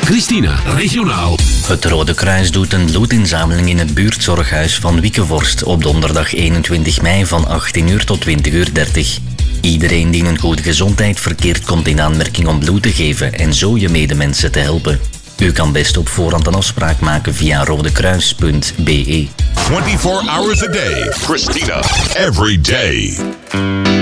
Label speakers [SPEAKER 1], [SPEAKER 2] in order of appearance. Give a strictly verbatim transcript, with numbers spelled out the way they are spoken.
[SPEAKER 1] Christina, regionaal.
[SPEAKER 2] Het Rode Kruis doet een bloedinzameling in het buurtzorghuis van Wiekevorst op donderdag eenentwintig mei van achttien uur tot twintig uur dertig. Iedereen die in goede gezondheid verkeert komt in aanmerking om bloed te geven en zo je medemensen te helpen. U kan best op voorhand een afspraak maken via rodekruis punt b e.
[SPEAKER 3] twenty-four hours a day. Christina, every day.